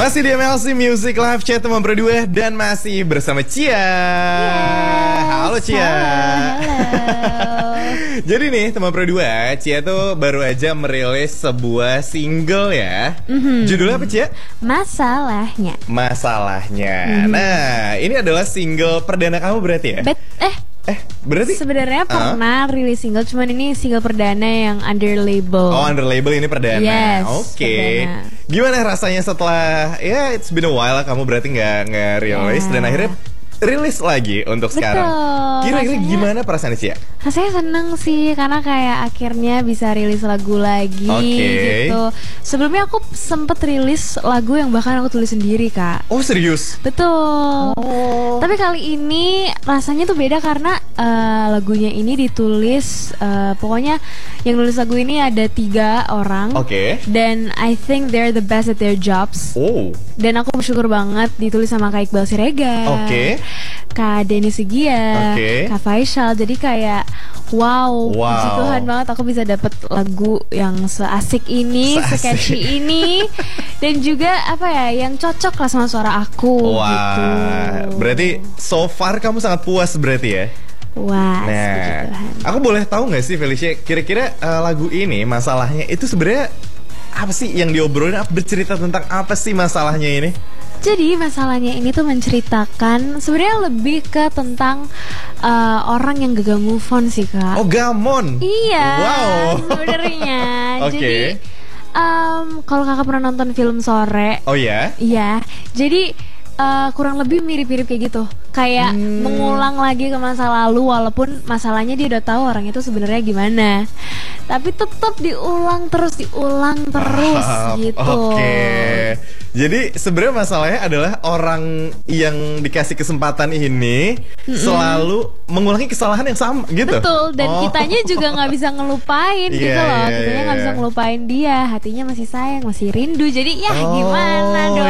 Masih di MLC Music Live Chat teman berdua dan masih bersama Cia. Halo Cia. Halo. Jadi nih teman berdua, Cia tuh baru aja merilis sebuah single ya. Judulnya apa Cia? Masalahnya. Masalahnya. Nah, ini adalah single perdana kamu berarti ya? Berarti sebenarnya pernah rilis single, cuman ini single perdana yang under label. Oh, under label ini perdana. Yes, Oke. perdana. Gimana rasanya setelah it's been a while lah kamu berarti nggak rilis dan akhirnya rilis lagi untuk sekarang. Kira-kira gimana perasaan Cia? Rasanya seneng sih, karena kayak akhirnya bisa rilis lagu lagi gitu. Sebelumnya aku sempet rilis lagu yang bahkan aku tulis sendiri, Kak. Oh serius? Betul. Tapi kali ini rasanya tuh beda karena lagunya ini ditulis, pokoknya yang nulis lagu ini ada 3 orang. Dan I think they're the best at their jobs. Dan aku bersyukur banget ditulis sama Kak Iqbal Siregar, Kak Denny Sigia, Kak Faisal. Jadi kayak wow, puji Tuhan banget aku bisa dapet lagu yang seasik ini, se-catchy ini, dan juga apa ya, yang cocok lah sama suara aku. Gitu. Berarti so far kamu sangat puas berarti ya? Wah, nah, aku boleh tahu nggak sih Felicia, kira-kira lagu ini masalahnya itu sebenarnya apa sih yang diobrolin? Bercerita tentang apa sih masalahnya ini? Jadi masalahnya ini tuh menceritakan sebenarnya lebih ke tentang orang yang gagal move on sih, Kak. Oh, gamon. Iya. Wow. Sebenarnya. Jadi kalau Kakak pernah nonton film Sore. Oh ya? Iya. Jadi kurang lebih mirip-mirip kayak gitu. Kayak mengulang lagi ke masa lalu, walaupun masalahnya dia udah tahu orang itu sebenarnya gimana, tapi tetap diulang terus gitu. Jadi sebenarnya masalahnya adalah orang yang dikasih kesempatan ini selalu mengulangi kesalahan yang sama gitu. Betul, dan kitanya juga nggak bisa ngelupain gitu loh. Kitanya nggak bisa ngelupain dia, hatinya masih sayang, masih rindu. Jadi ya gimana dong?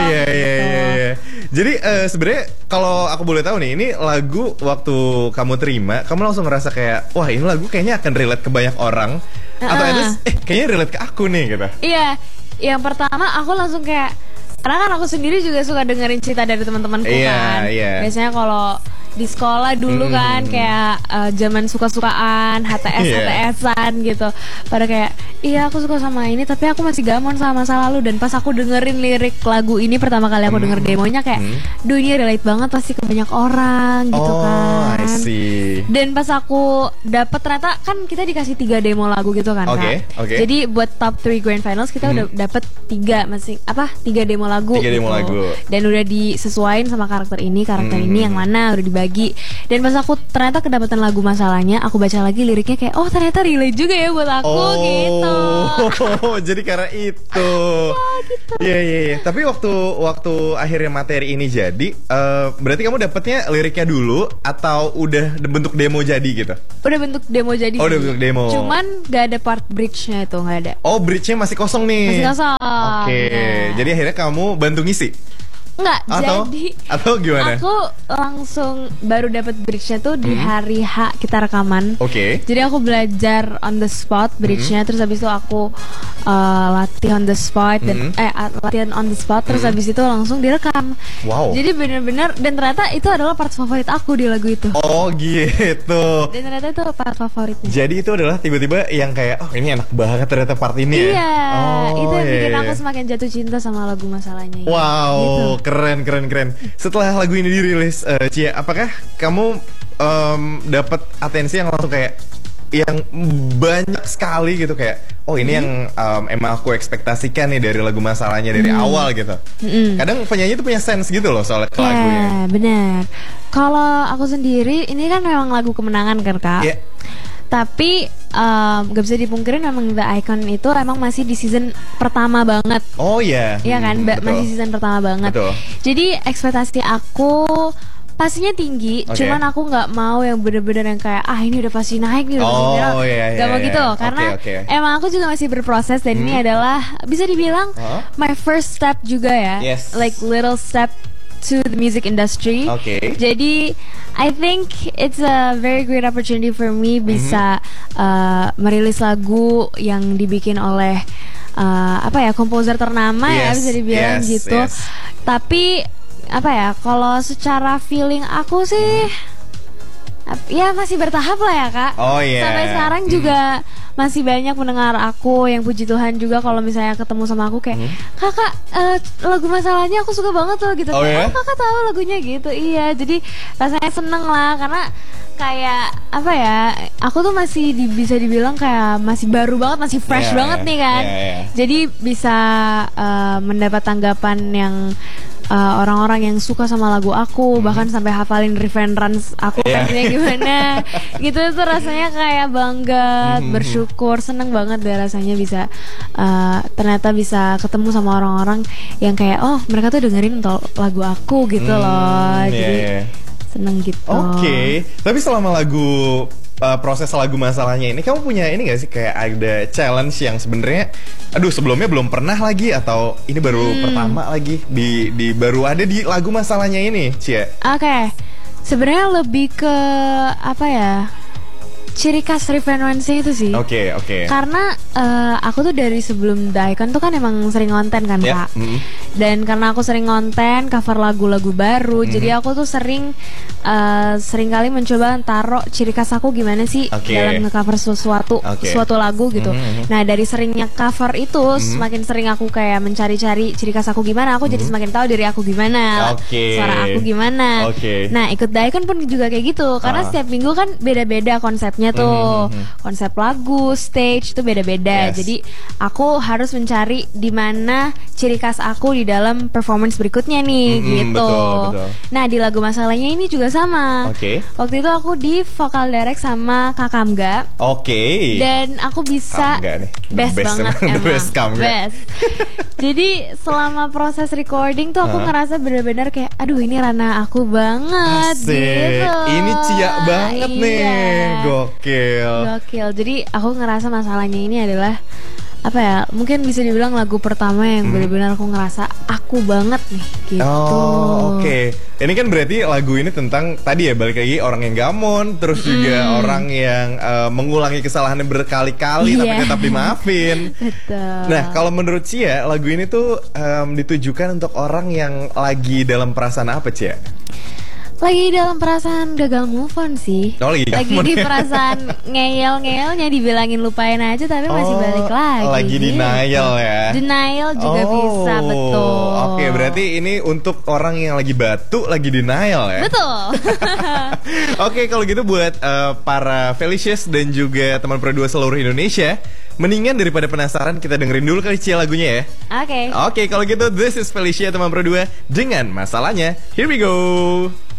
Jadi sebenarnya kalau aku boleh tahu nih, ini lagu waktu kamu terima, kamu langsung ngerasa kayak wah ini lagu kayaknya akan relate ke banyak orang, atau at least kayaknya relate ke aku nih gitu. Iya, yang pertama aku langsung kayak, karena kan aku sendiri juga suka dengerin cerita dari teman-temanku kan. Biasanya kalau di sekolah dulu kan kayak zaman suka-sukaan, HTS-HTSan gitu. Pada kayak, iya aku suka sama ini tapi aku masih gamon sama masa lalu. Dan pas aku dengerin lirik lagu ini pertama kali aku denger demonya kayak, duh ini relate banget pasti ke banyak orang gitu kan. I see. Dan pas aku dapet, ternyata kan kita dikasih 3 demo lagu gitu kan, Kak. Jadi buat top 3 grand finals kita udah dapet 3 demo lagu. 3 demo lagu. Dan udah disesuaikan sama karakter ini yang mana udah dibagi. Dan pas aku ternyata kedapatan lagu masalahnya, aku baca lagi liriknya kayak, oh ternyata relate juga ya buat aku gitu. Jadi karena itu. Iya. Tapi waktu akhirnya materi ini jadi, berarti kamu dapetnya liriknya dulu atau udah bentuk demo jadi gitu? Udah bentuk demo jadi. Oh, udah bentuk demo. Cuman gak ada part bridge-nya itu, gak ada. Oh, bridge-nya masih kosong nih. Masih kosong. Jadi akhirnya kamu bantu ngisi? Enggak, atau gimana? Aku langsung baru dapat bridge-nya tuh di hari H kita rekaman. Jadi aku belajar on the spot bridge-nya, terus habis itu aku latih on the spot dan latihan on the spot, terus habis itu langsung direkam. Jadi bener-bener, dan ternyata itu adalah part favorit aku di lagu itu. Oh gitu. Dan ternyata itu part favoritnya. Jadi itu adalah tiba-tiba yang kayak, oh ini enak banget ternyata part ini ya. Iya, itu yang bikin aku semakin jatuh cinta sama lagu masalahnya. Wow, gitu. Keren. Setelah lagu ini dirilis, Cia, apakah kamu dapat atensi yang langsung kayak yang banyak sekali gitu, kayak oh ini yang emang aku ekspektasikan nih dari lagu masalahnya dari awal gitu. Kadang penyanyi tuh punya sense gitu loh soal lagunya. Benar. Kalau aku sendiri ini kan memang lagu kemenangan kan, Kak. Tapi gak bisa dipungkirin memang The Icon itu emang masih di season pertama banget. Oh iya. Iya kan, masih season pertama banget. Jadi ekspektasi aku pastinya tinggi, cuman aku nggak mau yang bener-bener yang kayak ini udah pasti naik nih, gak mau gitu. Karena emang aku juga masih berproses, dan ini adalah bisa dibilang my first step juga ya, like little step to the music industry. Jadi I think it's a very great opportunity for me bisa merilis lagu yang dibikin oleh apa ya, komposer ternama ya bisa dibilang gitu. Tapi apa ya, kalau secara feeling aku sih ya masih bertahap lah ya Kak. Sampai sekarang juga masih banyak pendengar aku yang puji Tuhan juga kalau misalnya ketemu sama aku kayak kakak lagu masalahnya aku suka banget loh gitu. Kakak tahu lagunya gitu. Iya, jadi rasanya seneng lah karena kayak apa ya, aku tuh masih bisa dibilang kayak masih baru banget, masih fresh banget nih kan. Jadi bisa mendapat tanggapan yang orang-orang yang suka sama lagu aku, bahkan sampai hafalin reference aku kayak gimana gitu. Tuh rasanya kayak bangga, bersyukur, seneng banget deh rasanya bisa ternyata bisa ketemu sama orang-orang yang kayak oh mereka tuh dengerin untuk lagu aku gitu loh. Jadi seneng gitu. Tapi selama lagu proses lagu masalahnya ini, kamu punya ini gak sih kayak ada challenge yang sebenarnya aduh sebelumnya belum pernah lagi, atau ini baru pertama lagi di baru ada di lagu masalahnya ini, Cia? Sebenarnya lebih ke apa ya, ciri khas referensi itu sih. Karena aku tuh dari sebelum The Icon tuh kan emang sering ngonten kan Kak. Dan karena aku sering ngonten cover lagu-lagu baru, jadi aku tuh sering kali mencoba taruh ciri khas aku gimana sih dalam nge-cover suatu lagu gitu. Nah dari seringnya cover itu, semakin sering aku kayak mencari-cari ciri khas aku gimana, aku jadi semakin tahu diri aku gimana, suara aku gimana. Nah ikut The Icon pun juga kayak gitu, karena setiap minggu kan beda-beda konsepnya tuh, konsep lagu, stage tuh beda-beda. Jadi aku harus mencari di mana ciri khas aku di dalam performance berikutnya nih, gitu. Betul. Nah di lagu masalahnya ini juga sama. Waktu itu aku di vokal direct sama Kak Kamga. Dan aku bisa best banget emang. Best. Jadi selama proses recording tuh aku ngerasa bener-bener kayak aduh ini ranah aku banget. Gitu. Ini Cia banget nih. Gokil. Jadi aku ngerasa masalahnya ini adalah apa ya, mungkin bisa dibilang lagu pertama yang benar-benar aku ngerasa aku banget nih gitu. Ini kan berarti lagu ini tentang tadi ya, balik lagi orang yang gamon, terus juga orang yang mengulangi kesalahannya berkali-kali tapi tetap dimaafin. Betul. Nah kalau menurut Cia, lagu ini tuh ditujukan untuk orang yang lagi dalam perasaan apa, Cia? Lagi dalam perasaan gagal move on sih. Lagi di perasaan ngeyel-ngeyelnya, dibilangin lupain aja tapi masih balik lagi. Lagi denial ya. Denial juga bisa, betul. Berarti ini untuk orang yang lagi batu, lagi denial ya. Betul. Kalau gitu buat para Felicious dan juga teman Pro 2 seluruh Indonesia, mendingan daripada penasaran kita dengerin dulu kali Cia lagunya ya. Kalau gitu this is Felicia teman Pro 2 dengan masalahnya. Here we go.